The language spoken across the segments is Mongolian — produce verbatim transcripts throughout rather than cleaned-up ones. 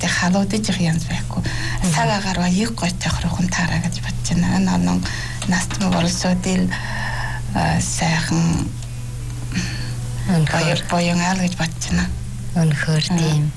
те халуудаж янз байхгүй. Цаг агаар ийг гой тохирох нь таараа гэж бодож байна. Энэ онон настмын болсоодил сайхан баяр боёнгаал гэж бодож байна. Өнөхөр тийм.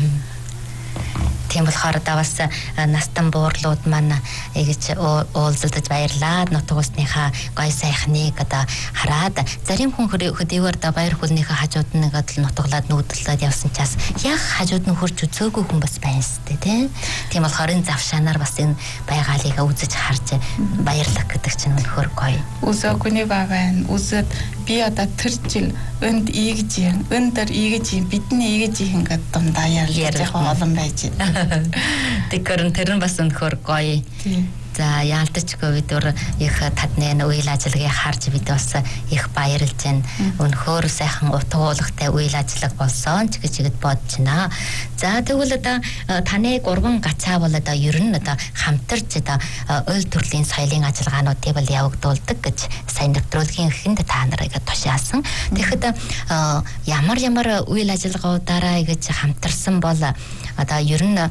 Тийм болохоор давас настан буурлууд маань ингэж уулзалтад баярлаа. Нутаг усныхаа гой сайхныг одоо хараад зарим хүн хөдийгээр да баяр хүлнийхээ хажууд нэг адил нутаглаад нүүдэллээд явсан чаас яг хажууд нь хурж үзөөгүй хүн бас байна сте тий. Тийм болохоор энэ завшаанаар бас энэ байгаалыг үзэж харж баярлах гэдэг чинь өнөхөр гоё. Үзөөгүй ба байна. Үзээд би одоо тэр жил өнд ийгж юм. Өндөр ийгж юм. Бидний ийгж ингээд дундаа ярьж олон байж. Тэгэхээр тэр нь бас өнөхөр гоё. За яалтчгүй бид өөр их тадны үйл ажиллагааг харж бид бас их баярлж байна. Өнөхөр сайхан утгуулгатай үйл ажиллагаа болсон ч гэж ихэд бодож байна. За тэгвэл одоо таны гурван гацаа бол одоо ер нь одоо хамтарч одоо ойл төрлийн соёлын ажиллагаануудыг бол явагдуулдаг гэж сайн нэвтрүүлгийн эхэнд та нарыг тушаасан. Тэгэхэд ямар ямар үйл ажиллагаудаараа ингэж хамтарсан бол одоо ер нь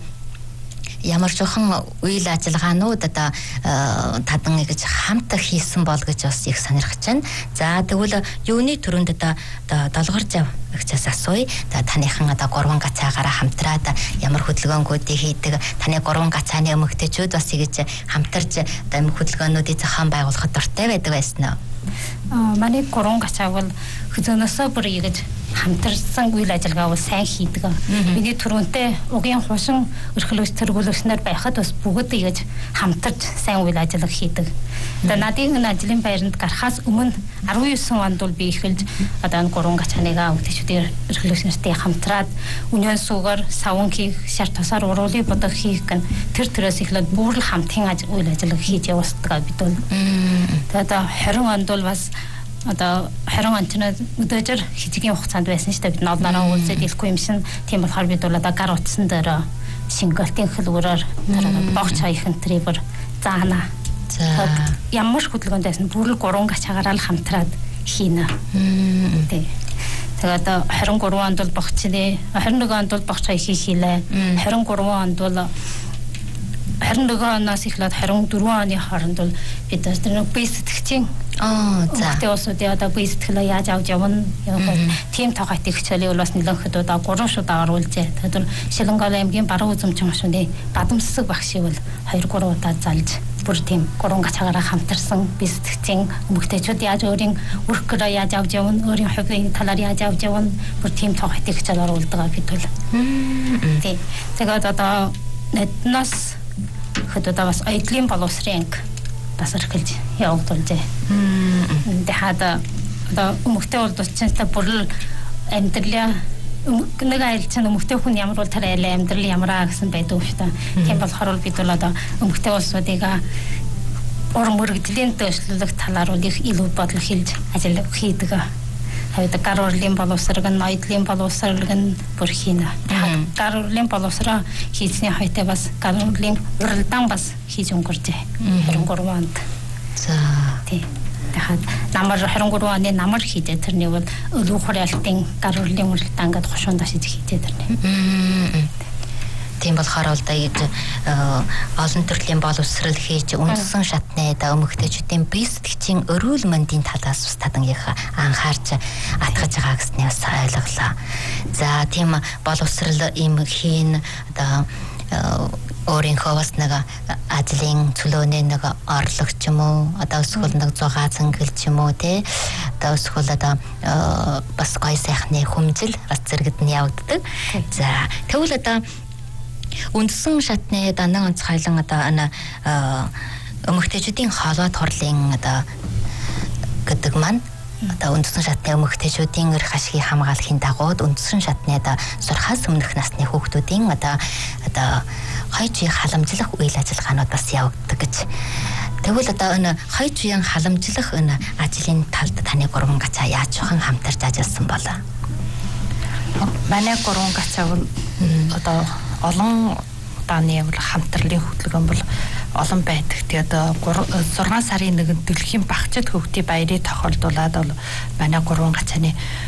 ямар жоохон үйл ажиллагаанууд одоо тадан ингэж хамт хийсэн бол гэж бас их сонирхож байна. За тэгвэл юуны төрөнд одоо долгор зав гэгчээс асууя. За таныхан одоо гурван гацаагаараа хамтраад ямар хөдөлгөөнгүүдийг хийдэг, таны гурван гацааны эмэгтэйчүүд бас ингэж хамтарч одоо хөдөлгөөнүүдийг зохион байгуулахад дуртай байдаг байсан уу? Аа манай гурван гацааг бол хөзөнөөсөө бүр ингэж хамтарсан үйл ажиллагаа бол сайн хийдэг. Миний түрүүнтэй угийн хушин өрхлөөс тэргүүлэгчнэр байхад бас бүгд ингэж хамтарч сайн үйл ажиллагаа хийдэг. Одоо надын энэ ажлын байранд гарахаас өмнө арван девять онд бол би эхэлж одоо энэ гурван гацааныгаа өвчтөдийн өрхлөөснэртэй хамтраад үнэн сүгээр савн хийх, шар тусаар уруулыг бодог хийх гэн тэр төрөөс эхлээд бүр л хамтын үйл ажиллагаа хийж явуулдаг бид бол. Тэгээд одоо харин онд бол бас одоо харин антина өдөөжөр хижигийн хугацаанд байсан шүү дээ. Бид ноолнороо уулзаад илгүй юм шин. Тийм болохоор бид бол одоо гар утсан дээр шингалтын хөлбөрөөр богч хаяхан трибер заана. За ямар хөдөлгөөнд байсан бүр л гурван гачаагаараа л хамтраад хийнэ. Тэг. Тэгээд одоо харин гурван онд бол богчны харин нэг онд бол богч хаяхыг хийлээ. харин гурван онд бол харин нэг оноос эхлээд харин дөрвөн оны хооронд бол бид тэр нэг бэсэтгчийн Аа за. Тэгээд усууд яда би сэтгэлээ яаж авч явна. Тим тоогоотыг хичээлээ бол бас нэлээд удаа гурван шудаа оруулжээ. Тэгээд Шилэнгол аймгийн баруун үзэмч машины бадамсаг багшийг бол хоёр гурван удаа залж бүр тийм гурван гацаагаараа хамтарсан бэсэтгчийн эмэгтэйчүүд яаж өөрийн өрхгөрөө яаж авч явна, өөрийн хувийн талаар яаж авч явна, бүр тим тоогоотыг хичээл оруулдаг бид бол. Тий. Тэгээд одоо нэднээс хөдөө бас айдлын боловсрын бас эрхэлж явагдуулжээ. Тэгээд одоо өмгтэй бол дутчинтай бүр амьдралаа нэг айлцсан өмгтэй хүн ямар бол тэр айл амьдрал ямараа гэсэн байдаг шүү дээ. Тийм болохоор бид бол одоо өмгтэй улсуудыг уран мөрөгдлийн дэвшлүүлэх талаар бол их илүү бодол хэлж ажил хийдэг. Тэгээд гар урлын боловсрог нь айдлын боловсрог нь бүр хийнэ. Гар урлын боловсроо хийсний хойтой бас гар урлын уралдаан бас хийж өнгөржээ. харин гурван онд. За тий. Тэгэхээр намар харин гурван оны намар хийдэ тэрний бол өлөө хураалтын гар урлын уралдаан гэдэг хошуунд ашиж хийдэ тэрний. Тийм болохоор бол даяж олон төрлийн боловсрал хийж үндсэн шатны да өмгтэйчүүдийн бэсэтгчийн өрөөл мэндийн талаас ус тадан их анхаарч атгаж байгаа гэсний бас ойлголоо. За тийм боловсрал им хийн одоо өөрийнхөө бас нэг ажлын цөлөөний нэг орлого ч юм уу одоо эсвэл нэг зугаа цэнгэл ч юм уу тий одоо эсвэл одоо бас гой сайхны хүмжил бас зэрэгд нь явагддаг. За тэгвэл одоо үндсэн шатны данан онцгойлон одоо ана өмгтэйчүүдийн хоолой турлын одоо гэдэг маань одоо үндсэн шатны өмгтэйчүүдийн эрх ашгийг хамгаалахын дагуу үндсэн шатны одоо сурхаас өмнөх насны хүүхдүүдийн одоо одоо хойч үеийн халамжлах үйл ажиллагаанууд бас явагддаг гэж. Тэгвэл одоо энэ хойч үеийн халамжлах энэ ажлын талд таны гурван гацаа яаж жохон хамтарч ажилласан болоо? Манай гурван гацаа бол одоо олон дааны хамтралын хөтөлбөр бол олон байдаг. Тэгээд зургаан сарын нэгэн дэлхийн багцад хөвгтийн баярыг тохиолдуулаад бол манай гурван гацааны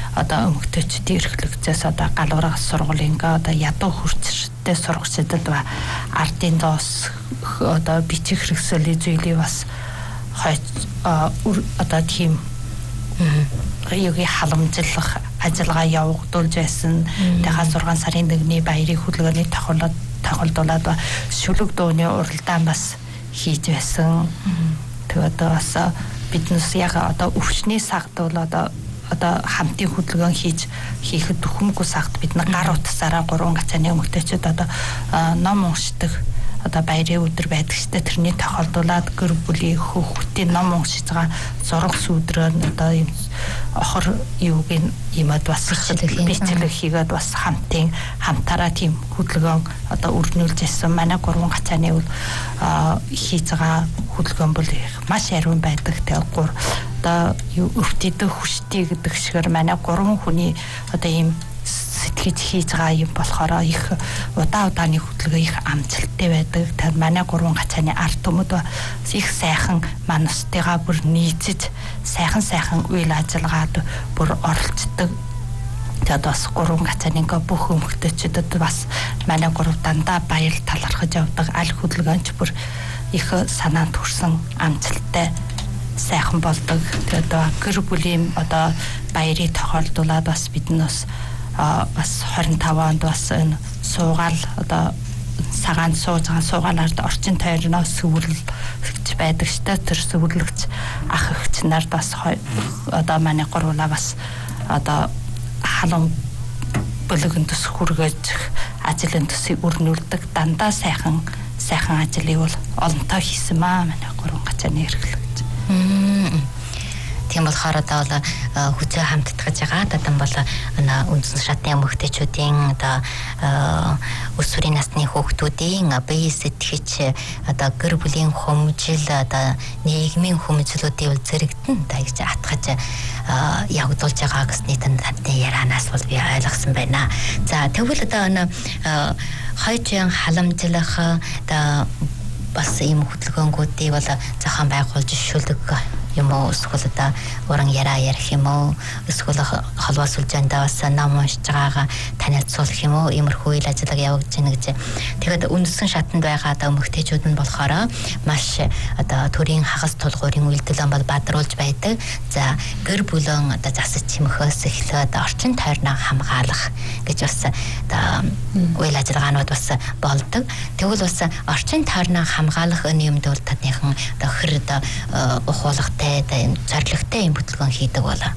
одоо өмгтөчдийн эрхлэгцээс одоо галуургас сургуулийнхаа одоо ядуу хүрчтэй сурагчдад ба ардын доос одоо бичих хэрэгслийн зүйлийг бас хойч одоо тийм юугийн халамжлах ажиллагаа явагдуулж байсан. Тэгэхээр зургаан сарын нэгний баярын хөдөлгөөний тохиолдол тохиолдуулаад шүлэг дууны уралдаан бас хийж байсан. Тэгээд бас биднес яг одоо өвчний сагд бол одоо одоо хамтын хөдөлгөөн хийж хийхэд хүмгүй сагд бид нар гар утсаараа гурван гацааны өмгтөчд одоо ном уншдаг одоо баярын өдөр байдаг ч тэрний тохиолдуулаад гэр бүлийн хүүхдийн ном уншиж байгаа зураг сүдрөө одоо юм охор юугийн юмад бас бичлэг хийгээд бас хамтын хамтараа тийм хөдөлгөөн одоо өрнүүлж ирсэн. Манай гурван гацааны бол хийж байгаа хөдөлгөөн бол маш ариун байдаг. Тэгээ гур одоо юу өвтөдөө хүчтэй гэдэг шигээр манай гурван хүний одоо ийм сэтгэж хийж байгаа юм болохоор их удаа удааны хөдөлгөөн их амжилттай байдаг. Тэр манай гурван гацааны ард түмэд их сайхан манастайгаа бүр нийцэж сайхан сайхан үйл ажиллагаад бүр оролцдог. Тэгээд бас гурван гацааны бүх өмгтөчдөд бас манай гурав дандаа баяр талархаж явдаг. Аль хөдөлгөөнч бүр их санаанд хүрсэн амжилттай сайхан болдог. Тэгээд гэр бүлийн одоо баярыг тохиолдуулаад бас биднээс бас двадцать пять онд бас энэ суугаал одоо цагаан сууж байгаа суугаанаар орчин тойрноос сүвэрлэж байдаг ч тэр сүвэрлэгч ах эгч нарт бас одоо манай гурвуулаа бас одоо халуун бүлэгэн төс хүргэж ажлын төсийг өрнүүлдэг дандаа сайхан сайхан ажлыг бол олонтоо хийсэн маа манай гурван гацааны эрхлэгч. Тийм болохоор одоо хүчээ хамтдагж байгаа тадан бол үндсэн шатны эмэгтэйчүүдийн одоо өсвөрийн насны хүүхдүүдийн бие сэтгэж одоо гэр бүлийн хөмжил одоо нийгмийн хөмжлүүдийн үл зэрэгтэн та гэж атгаж явагдуулж байгаа гэсний таны ярианаас бол би ойлгосон байна. За тэгвэл одоо хойчийн халамжлах одоо бас ийм хөдөлгөөнгүүдийг бол зохион байгуулж шүлэг юм уу эсвэл одоо уран яриа ярих юм уу эсвэл холбоос үлжэндээ бас ном уншиж байгаагаа танилцуулах юм уу иймэрхүү үйл ажиллагаа явагдаж байна гэж. Тэгээд үндсэн шатанд байгаа одоо эмэгтэйчүүд нь болохоор маш одоо төрийн хагас тулгуурын үйлдэл бол бадруулж байдаг. За гэр бүлэн одоо засаж чимхөөс эхлээд орчин тойрноо хамгаалах гэж бас одоо үйл ажиллагаанууд бас болдог. Тэгвэл бас орчин тойрноо хамгаалах юмд бол тадныхан одоо хэр одоо ухуулах тэ зорилготой юм хөдөлгөөн хийдэг болоо.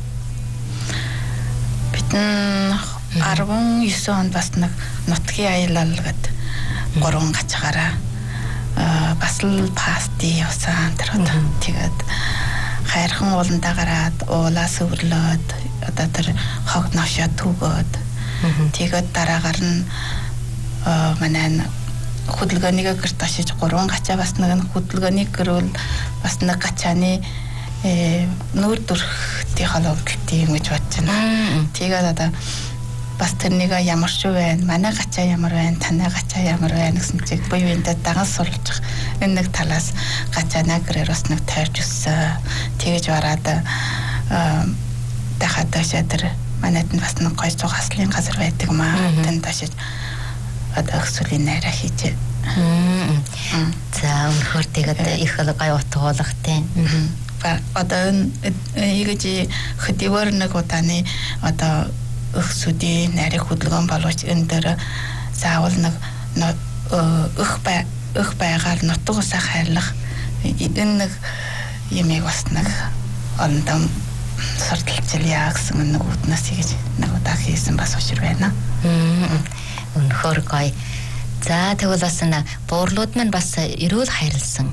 Бид нь арван онд бас нэг нутгийн аялал гэдэг гурван гацгаараа бас л пасти явсан тэр одоо тэгээд хайрхан ууландаа гараад уулаа сүвэрлээд одоо тэр хог новшоо түгөөд тэгээд дараагаар нь манай хөдөлгөөнийг гэрт ашиж гурван гацаа бас нэг хөдөлгөөнийг гэрүүл бас нэг гацааны нүүр дүрхтийн холбогдолтой юм гэж бодож байна. Тэгээд одоо бас тэрнийг ямар ч вэ? Манай гацаа ямар вэ? Танай гацаа ямар вэ гэсэн чиг буюу энэ даган суралцах энэ нэг талаас гацаанаа гэрээр бас нэг тойрч өссөн. Тэгэж бараад дахиад дэшээ тэр манайд нь бас нэг гоё зугаслын газар байдаг маа. Тэнд дашиж одоо өсвөлийн найраа хийж. За өнөхөр тэгээд их гоё утгуулах тийм. Одоо ийгэж хөдөлгөөр нэг удааны одоо өсвөдийн нарийн хөдөлгөөн боловч энэ дээр заавал нэг өх бай өх байгаар нутгасаа хайрлах энэ нэг юмыг бас нэг ондом сарталцлаа гэсэн нэг үднэс хийж нэг удаа хийсэн бас учир байна. Өнөхөр гоё. За тэгвэл бас н буурлууд маань бас эрүүл хайрлсан.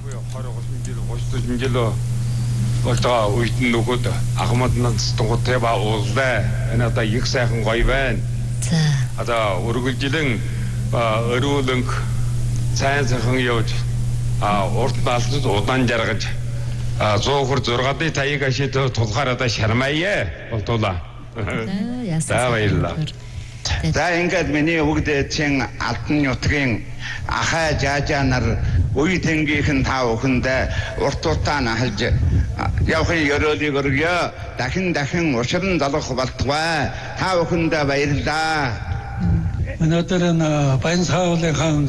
Болтоо үйдэн нөгөөд агмад нас тугуйтай ба уулзаа. Энэ одоо их сайхан гоё байна. За. Одоо өргөлжилэн өрөөлөнг сайн сайхан явж а урд наалцад удаан жаргаж а сто шесть таяг ашид тулгаар одоо шармаяа болтуулаа. За баярлалаа. За ингээд миний хөгд чин алтан нутгийн ахаа жаажаа нар үе тэнгийнхэн та бүхэндээ урт уртаа нахалж явахын ёроолыг өргөё. Дахин дахин урширн залах болтугай. Та бүхэндээ баярлалаа. Өнөөдөр энэ баян саавлынхан